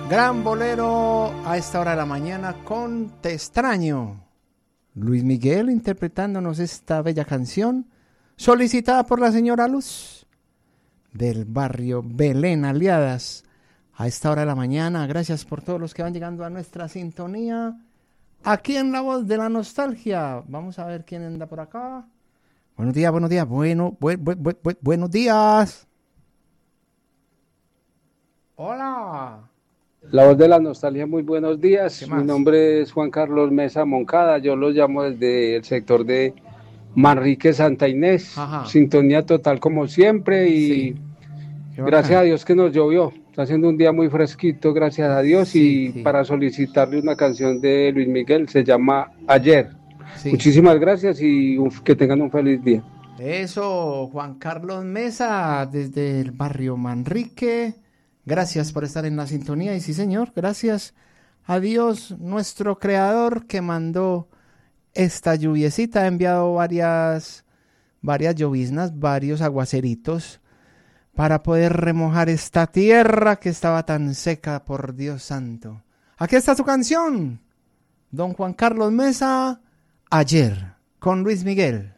Gran bolero a esta hora de la mañana con Te extraño. Luis Miguel interpretándonos esta bella canción solicitada por la señora Luz del barrio Belén Aliadas a esta hora de la mañana. Gracias por todos los que van llegando a nuestra sintonía aquí en La Voz de la Nostalgia. Vamos a ver quién anda por acá. Buenos días, buenos días. Buenos días. Hola. La Voz de la Nostalgia, muy buenos días. Mi nombre es Juan Carlos Mesa Moncada. Yo lo llamo desde el sector de Manrique, Santa Inés. Ajá. Sintonía total como siempre y Sí. gracias a Dios que nos llovió. Está haciendo un día muy fresquito, gracias a Dios. Sí, y sí. para solicitarle una canción de Luis Miguel, se llama Ayer. Sí. Muchísimas gracias y que tengan un feliz día. Eso, Juan Carlos Mesa, desde el barrio Manrique. Gracias por estar en la sintonía. Y sí, señor, gracias a Dios, nuestro creador, que mandó esta lluviecita. Ha enviado varias lloviznas, varios aguaceritos, para poder remojar esta tierra que estaba tan seca, por Dios santo. Aquí está su canción, don Juan Carlos Mesa, Ayer, con Luis Miguel.